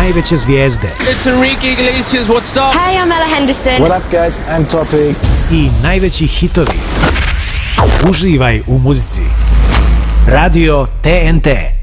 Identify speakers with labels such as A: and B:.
A: najveće zvijezde.
B: It's Enrique Iglesias, what's up?
C: Hey, I'm Ella Henderson.
D: What up, guys? I'm Topi.
A: I najveći hitovi. Uživaj u muzici. Radio TNT.